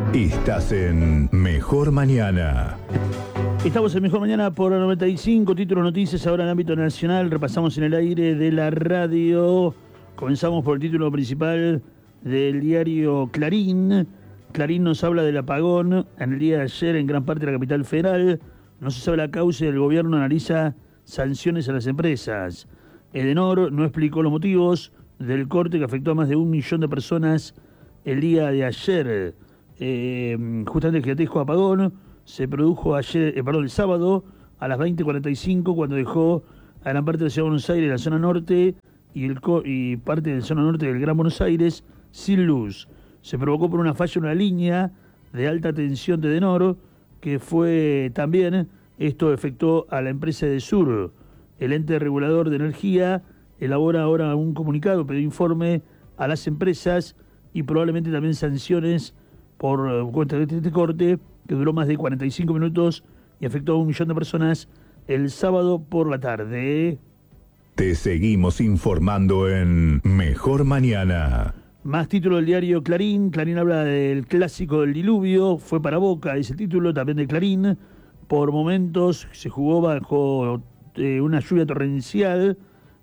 Estás en Mejor Mañana. Estamos en Mejor Mañana por 95, títulos noticias ahora en el ámbito nacional. Repasamos en el aire de la radio. Comenzamos por el título principal del diario Clarín. Clarín nos habla del apagón en el día de ayer en gran parte de la capital federal. No se sabe la causa y el gobierno analiza sanciones a las empresas. Edenor no explicó los motivos del corte que afectó a más de 1 millón de personas el día de ayer. Justamente el gigantesco apagón se produjo el sábado a las 20:45 cuando dejó a gran parte de la ciudad de Buenos Aires, la zona norte y parte de la zona norte del Gran Buenos Aires sin luz. Se provocó por una falla en una línea de alta tensión de Edenor, que fue también, esto afectó a la empresa Edesur. El ente regulador de energía elabora ahora un comunicado, pide informe a las empresas y probablemente también sanciones por cuenta de este corte que duró más de 45 minutos y afectó a 1 millón de personas el sábado por la tarde. Te seguimos informando en Mejor Mañana. Más título del diario Clarín. Clarín habla del clásico del diluvio. Fue para Boca, ese título también de Clarín. Por momentos se jugó bajo una lluvia torrencial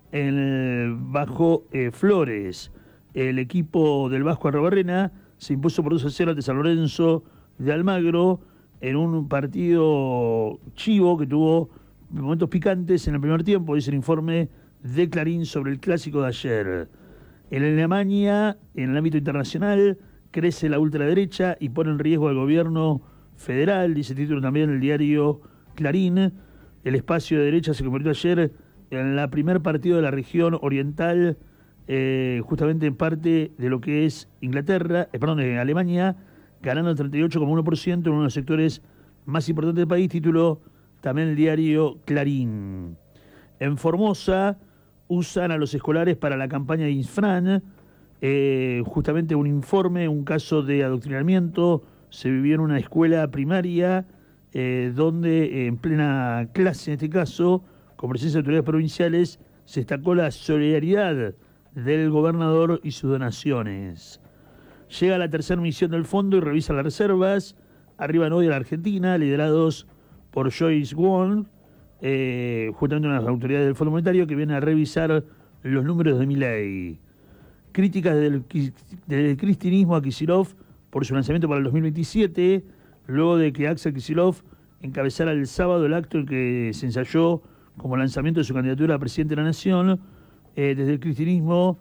bajo Flores. El equipo del Vasco Arrobarrena se impuso por 2-0 ante San Lorenzo de Almagro en un partido chivo que tuvo momentos picantes en el primer tiempo. Dice el informe de Clarín sobre el clásico de ayer. En Alemania, en el ámbito internacional, crece la ultraderecha y pone en riesgo al gobierno federal, dice el título también el diario Clarín. El espacio de derecha se convirtió ayer en la primer partido de la región oriental, justamente en parte de lo que es Alemania, ganando el 38,1% en uno de los sectores más importantes del país, título también el diario Clarín. En Formosa usan a los escolares para la campaña de Infran, justamente un informe, un caso de adoctrinamiento se vivió en una escuela primaria donde en plena clase, en este caso, con presencia de autoridades provinciales, se destacó la solidaridad del gobernador y sus donaciones. Llega la tercera misión del fondo y revisa las reservas. Arriban hoy a la Argentina, liderados por Joyce Wong, justamente una de las autoridades del Fondo Monetario que viene a revisar los números de Milei. Críticas del cristinismo a Kicillof por su lanzamiento para el 2027, luego de que Axel Kicillof encabezara el sábado el acto en que se ensayó como lanzamiento de su candidatura a presidente de la Nación. Desde el cristianismo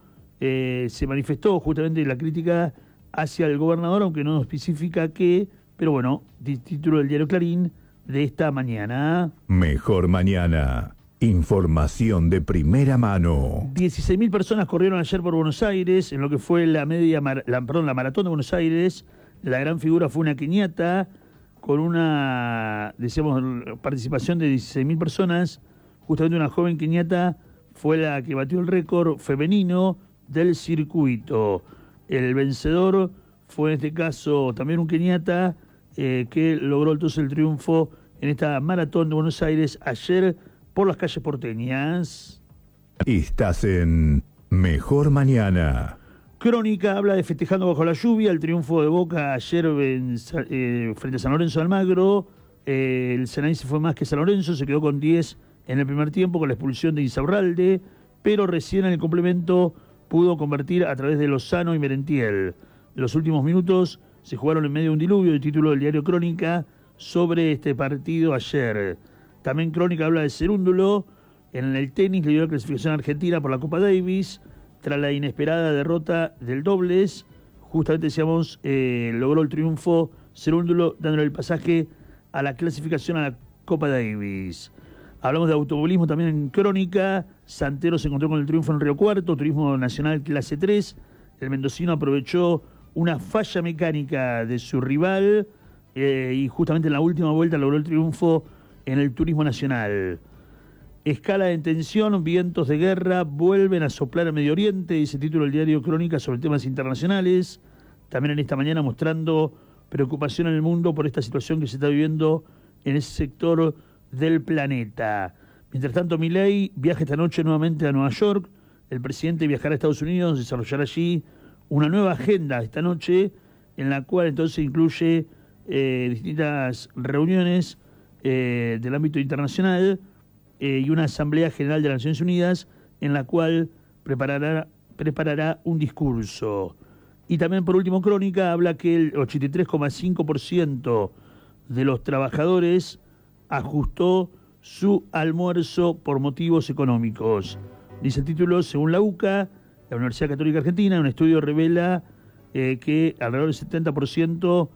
se manifestó justamente la crítica hacia el gobernador, aunque no especifica qué, pero bueno, título del diario Clarín de esta mañana. Mejor Mañana. Información de primera mano. 16.000 personas corrieron ayer por Buenos Aires, en lo que fue la maratón de Buenos Aires. La gran figura fue una queniata con una, decíamos, participación de 16.000 personas. Justamente una joven queniata fue la que batió el récord femenino del circuito. El vencedor fue en este caso también un keniata que logró entonces el triunfo en esta maratón de Buenos Aires ayer por las calles porteñas. Estás en Mejor Mañana. Crónica habla de festejando bajo la lluvia el triunfo de Boca ayer frente a San Lorenzo de Almagro. El Ceneice fue más que San Lorenzo, se quedó con 10 en el primer tiempo con la expulsión de Insaurralde, pero recién en el complemento pudo convertir a través de Lozano y Merentiel. Los últimos minutos se jugaron en medio de un diluvio, el título del diario Crónica sobre este partido ayer. También Crónica habla de Cerúndulo. En el tenis le dio la clasificación a Argentina por la Copa Davis tras la inesperada derrota del dobles. Justamente decíamos, logró el triunfo Cerúndulo dándole el pasaje a la clasificación a la Copa Davis. Hablamos de automovilismo también en Crónica. Santero se encontró con el triunfo en Río Cuarto, Turismo Nacional Clase 3. El mendocino aprovechó una falla mecánica de su rival y justamente en la última vuelta logró el triunfo en el Turismo Nacional. Escala de tensión, vientos de guerra vuelven a soplar a Medio Oriente, dice el título del diario Crónica sobre temas internacionales. También en esta mañana mostrando preocupación en el mundo por esta situación que se está viviendo en ese sector del planeta. Mientras tanto, Milei viaja esta noche nuevamente a Nueva York. El presidente viajará a Estados Unidos, desarrollará allí una nueva agenda esta noche en la cual entonces incluye distintas reuniones del ámbito internacional y una Asamblea General de las Naciones Unidas en la cual preparará un discurso. Y también, por último, Crónica habla que el 83,5% de los trabajadores ajustó su almuerzo por motivos económicos. Dice el título, según la UCA, la Universidad Católica Argentina, un estudio revela que alrededor del 70%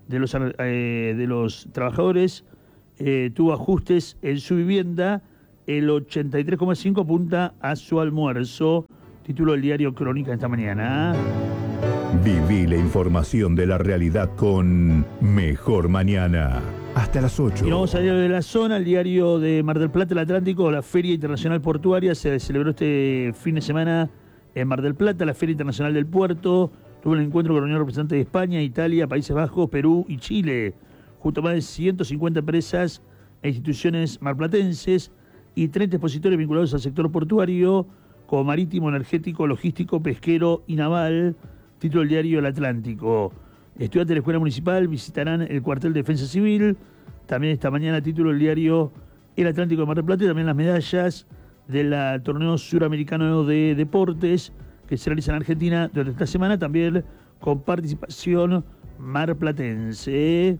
de los trabajadores tuvo ajustes en su vivienda, el 83,5% apunta a su almuerzo. Título del diario Crónica esta mañana. Viví la información de la realidad con Mejor Mañana. Hasta las 8. Y vamos a diario de la zona, el diario de Mar del Plata, el Atlántico, la Feria Internacional Portuaria. Se celebró este fin de semana en Mar del Plata, la Feria Internacional del Puerto. Tuvo un encuentro con reunión representantes de España, Italia, Países Bajos, Perú y Chile, junto a más de 150 empresas e instituciones marplatenses y 30 expositores vinculados al sector portuario, como marítimo, energético, logístico, pesquero y naval. Título del diario El Atlántico. Estudiantes de la Escuela Municipal visitarán el cuartel de Defensa Civil. También esta mañana, título del diario El Atlántico de Mar del Plata, y también las medallas del torneo suramericano de deportes que se realiza en Argentina durante esta semana, también con participación marplatense.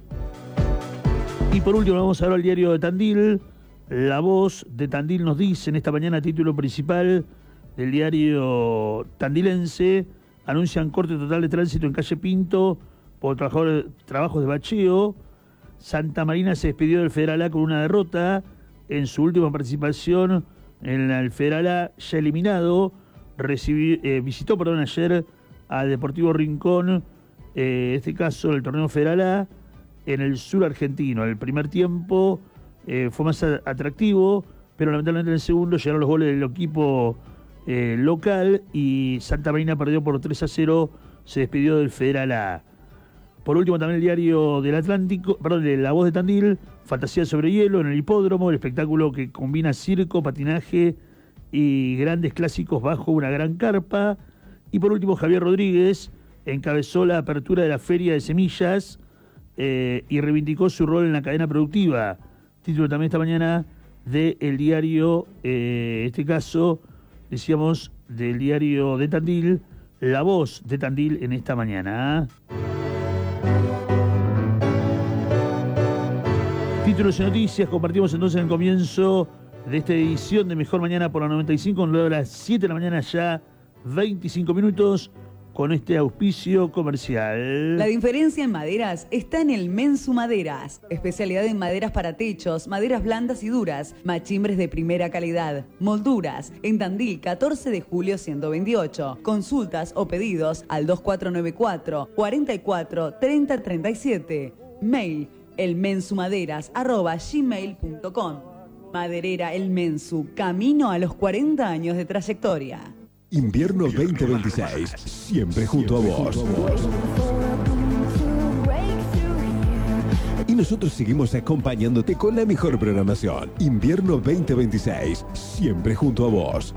Y por último vamos a ver al diario de Tandil. La Voz de Tandil nos dice en esta mañana, título principal del diario tandilense, anuncian corte total de tránsito en calle Pinto por trabajos de bacheo. Santa Marina se despidió del Federal A con una derrota en su última participación en el Federal A, ya eliminado. Visitó ayer al Deportivo Rincón, este caso el torneo Federal A, en el sur argentino. El primer tiempo fue más atractivo, pero lamentablemente en el segundo llegaron los goles del equipo local y Santa Marina perdió por 3-0, se despidió del Federal A. Por último, también el diario del Atlántico, de La Voz de Tandil, Fantasía sobre hielo en el hipódromo, el espectáculo que combina circo, patinaje y grandes clásicos bajo una gran carpa. Y por último, Javier Rodríguez encabezó la apertura de la Feria de Semillas y reivindicó su rol en la cadena productiva. Título también esta mañana del diario, este caso, decíamos, del diario de Tandil, La Voz de Tandil en esta mañana. Títulos y noticias, compartimos entonces en el comienzo de esta edición de Mejor Mañana por la 95, luego a las 7 de la mañana ya, 25 minutos, con este auspicio comercial. La diferencia en maderas está en el Mensu Maderas. Especialidad en maderas para techos, maderas blandas y duras, machimbres de primera calidad, molduras. En Tandil, 14 de julio 128. Consultas o pedidos al 2494 44 30 37. Mail elmensumaderas@gmail.com. Maderera El Mensu, camino a los 40 años de trayectoria. Invierno 2026, siempre junto a vos. Y nosotros seguimos acompañándote con la mejor programación. Invierno 2026, siempre junto a vos.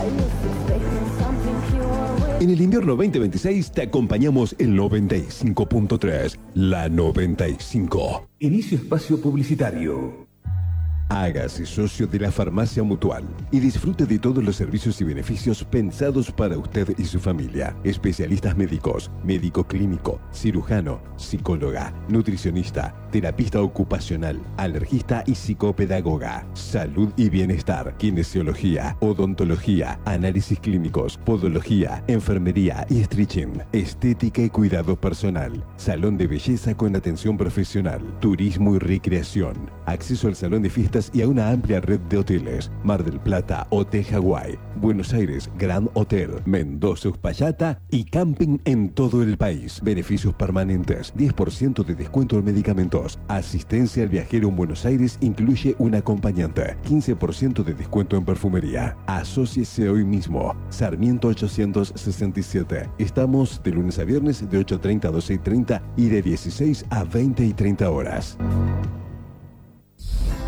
En el invierno 2026 te acompañamos en 95.3, la 95. Inicio espacio publicitario. Hágase socio de la Farmacia Mutual y disfrute de todos los servicios y beneficios pensados para usted y su familia. Especialistas médicos, médico clínico, cirujano, psicóloga, nutricionista, terapista ocupacional, alergista y psicopedagoga. Salud y bienestar, kinesiología, odontología, análisis clínicos, podología, enfermería y stretching, estética y cuidado personal, salón de belleza con atención profesional, turismo y recreación, acceso al salón de fiestas y a una amplia red de hoteles. Mar del Plata, Hotel Hawái, Buenos Aires, Grand Hotel, Mendoza, Uspallata y camping en todo el país. Beneficios permanentes, 10% de descuento en medicamentos. Asistencia al viajero en Buenos Aires incluye un acompañante. 15% de descuento en perfumería. Asóciese hoy mismo. Sarmiento 867. Estamos de lunes a viernes de 8:30 a 12:30 y de 16 a 20 y 30 horas.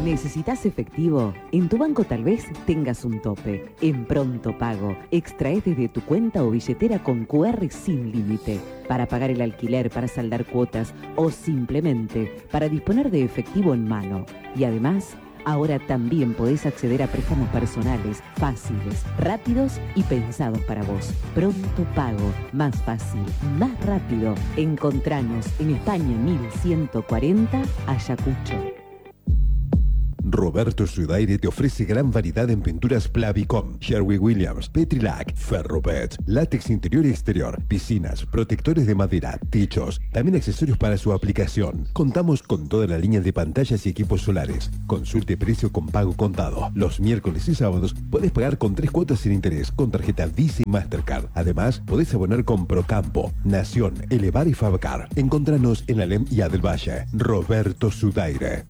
¿Necesitas efectivo? En tu banco tal vez tengas un tope. En Pronto Pago, extraes desde tu cuenta o billetera con QR sin límite para pagar el alquiler, para saldar cuotas o simplemente para disponer de efectivo en mano. Y además, ahora también podés acceder a préstamos personales, fáciles, rápidos y pensados para vos. Pronto Pago, más fácil, más rápido. Encontranos en España 1140, Ayacucho. Roberto Sudaire te ofrece gran variedad en pinturas Plavicom, Sherwin-Williams, Petrilac, Ferrobet, látex interior y exterior, piscinas, protectores de madera, techos, también accesorios para su aplicación. Contamos con toda la línea de pantallas y equipos solares. Consulte precio con pago contado. Los miércoles y sábados podés pagar con 3 cuotas sin interés con tarjeta Visa y Mastercard. Además, podés abonar con Procampo, Nación, Elevar y Fabcar. Encontranos en Alem y Adel Valle. Roberto Sudaire.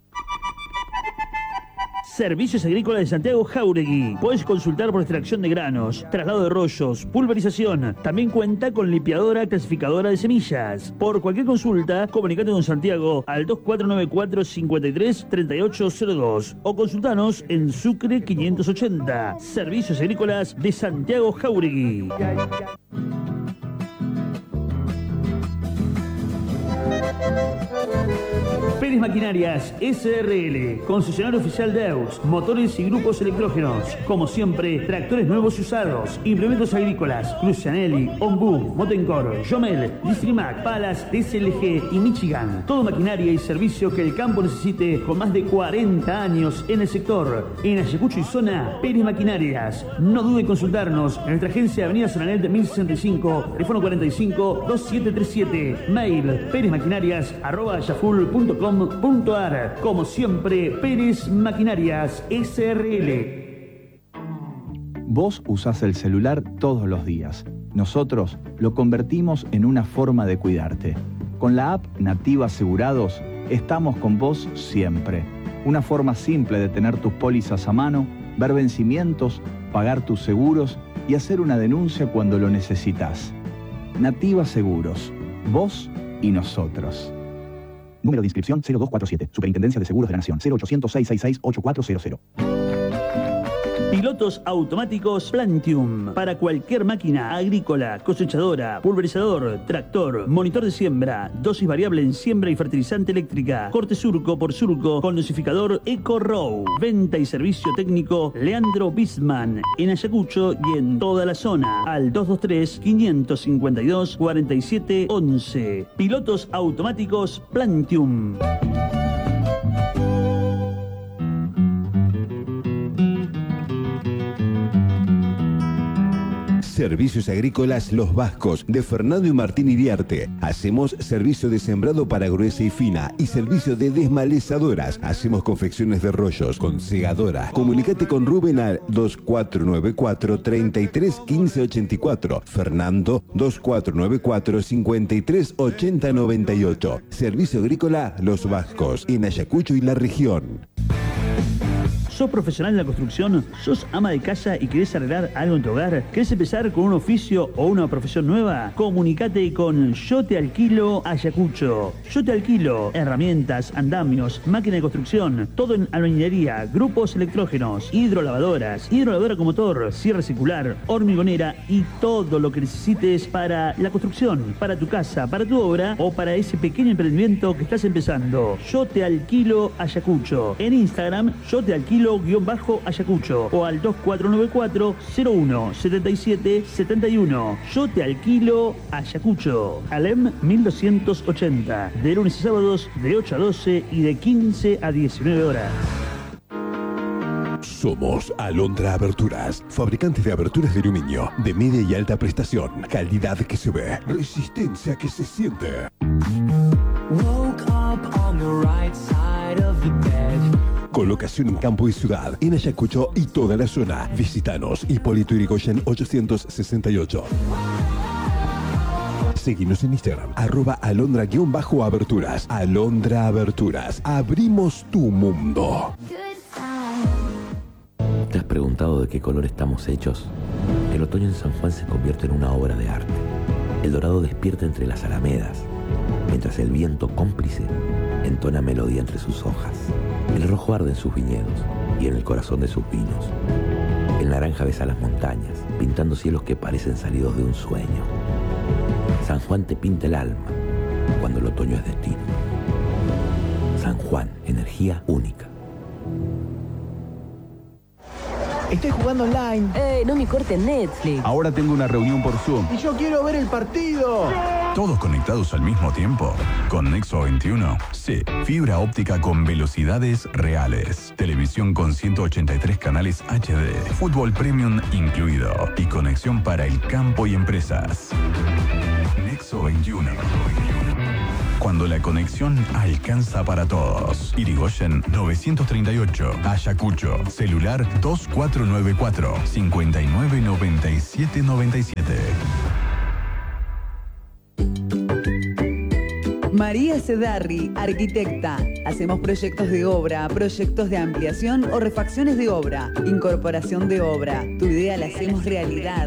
Servicios Agrícolas de Santiago Jáuregui. Puedes consultar por extracción de granos, traslado de rollos, pulverización. También cuenta con limpiadora clasificadora de semillas. Por cualquier consulta, comunicate con Santiago al 2494-533802 o consultanos en Sucre 580. Servicios Agrícolas de Santiago Jáuregui. Pérez Maquinarias SRL, concesionario oficial de EUS, motores y grupos electrógenos. Como siempre, tractores nuevos y usados, implementos agrícolas, Crucianelli, Ombu, Motencor, Jomel, Distrimac, Palas, DSLG y Michigan. Todo maquinaria y servicio que el campo necesite con más de 40 años en el sector. En Ayacucho y zona, Pérez Maquinarias. No dude en consultarnos en nuestra agencia Avenida San Anel de 1065, teléfono 45-2737, mail perezmaquinarias@yaful.com.ar. Como siempre, Pérez Maquinarias SRL. Vos usás el celular todos los días. Nosotros lo convertimos en una forma de cuidarte. Con la app Nativa Asegurados, estamos con vos siempre. Una forma simple de tener tus pólizas a mano, ver vencimientos, pagar tus seguros y hacer una denuncia cuando lo necesitas. Nativa Seguros. Vos y nosotros. Número de inscripción 0247. Superintendencia de Seguros de la Nación. 0800-666-8400. Pilotos automáticos Plantium. Para cualquier máquina agrícola, cosechadora, pulverizador, tractor, monitor de siembra, dosis variable en siembra y fertilizante eléctrica, corte surco por surco con dosificador EcoRow. Venta y servicio técnico Leandro Bisman. En Ayacucho y en toda la zona. Al 223-552-4711. Pilotos automáticos Plantium. Servicios Agrícolas Los Vascos, de Fernando y Martín Iriarte. Hacemos servicio de sembrado para gruesa y fina y servicio de desmalezadoras. Hacemos confecciones de rollos con segadora. Comunicate con Rubén al 2494-331584. Fernando 2494-538098. Servicio Agrícola Los Vascos, en Ayacucho y la región. ¿Sos profesional en la construcción? ¿Sos ama de casa y querés arreglar algo en tu hogar? ¿Querés empezar con un oficio o una profesión nueva? Comunicate con Yo Te Alquilo Ayacucho. Yo Te Alquilo herramientas, andamios, máquina de construcción, todo en albañilería, grupos electrógenos, hidrolavadora con motor, cierre circular, hormigonera y todo lo que necesites para la construcción, para tu casa, para tu obra o para ese pequeño emprendimiento que estás empezando. Yo Te Alquilo Ayacucho. En Instagram, Yo Te Alquilo _Ayacucho o al 2494-01-7771. Yo Te Alquilo Ayacucho. Alem 1280. De lunes y sábados de 8 a 12 y de 15 a 19 horas. Somos Alondra Aberturas, fabricantes de aberturas de aluminio, de media y alta prestación, calidad que se ve, resistencia que se siente. Woke up on the right side of the bed. Colocación en campo y ciudad, en Ayacucho y toda la zona. Visítanos, Hipólito Yrigoyen 868. Seguinos en Instagram, @alondra_aberturas. Alondra Aberturas, abrimos tu mundo. ¿Te has preguntado de qué color estamos hechos? El otoño en San Juan se convierte en una obra de arte. El dorado despierta entre las alamedas, mientras el viento cómplice entona melodía entre sus hojas. El rojo arde en sus viñedos y en el corazón de sus vinos. El naranja besa las montañas, pintando cielos que parecen salidos de un sueño. San Juan te pinta el alma cuando el otoño es destino. San Juan, energía única. Estoy jugando online. No me corten Netflix. Ahora tengo una reunión por Zoom. Y yo quiero ver el partido. ¿Todos conectados al mismo tiempo? Con Nexo 21. Sí, fibra óptica con velocidades reales. Televisión con 183 canales HD. Fútbol premium incluido. Y conexión para el campo y empresas. Nexo 21. Cuando la conexión alcanza para todos. Irigoyen 938, Ayacucho, celular 2494 599797. María Cedarri, arquitecta. Hacemos proyectos de obra, proyectos de ampliación o refacciones de obra, incorporación de obra. Tu idea la hacemos realidad.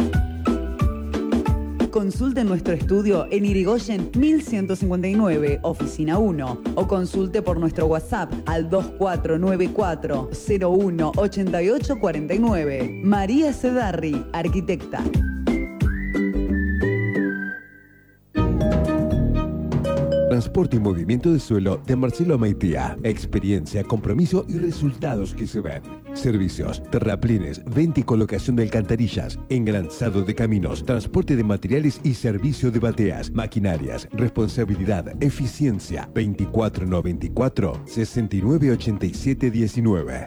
Consulte nuestro estudio en Irigoyen 1159, oficina 1, o consulte por nuestro WhatsApp al 2494 01 8849. María Cedarri, arquitecta. Transporte y movimiento de suelo de Marcelo Maitía. Experiencia, compromiso y resultados que se ven. Servicios, terraplines, venta y colocación de alcantarillas, engranzado de caminos, transporte de materiales y servicio de bateas, maquinarias, responsabilidad, eficiencia. 2494 6987 19.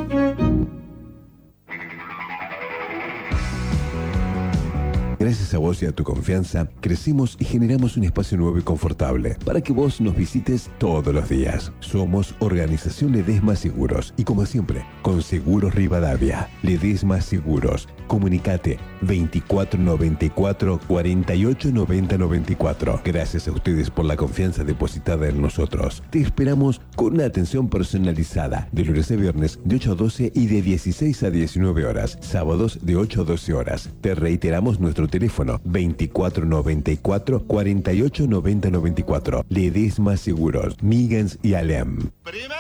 Gracias a vos y a tu confianza, crecimos y generamos un espacio nuevo y confortable para que vos nos visites todos los días. Somos Organización Ledesma Seguros y como siempre, con Seguros Rivadavia. Ledesma Seguros. Comunicate 2494 48 90 94. Gracias a ustedes por la confianza depositada en nosotros. Te esperamos con una atención personalizada de lunes a viernes de 8 a 12 y de 16 a 19 horas. Sábados de 8 a 12 horas. Te reiteramos nuestro teléfono 2494 48 90 94. Ledesma Seguros, Migans y Alem.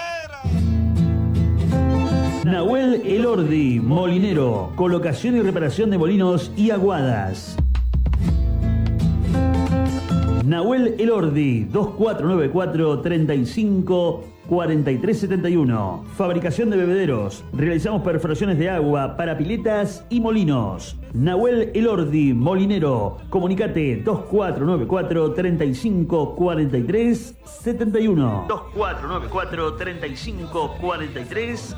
Nahuel Elordi, molinero, colocación y reparación de molinos y aguadas. Nahuel Elordi, 2494 35 4371. Fabricación de bebederos. Realizamos perforaciones de agua para piletas y molinos. Nahuel Elordi, molinero. Comunicate 2494 35 43 71. 2494 35 43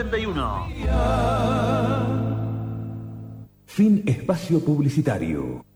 71. Fin espacio publicitario.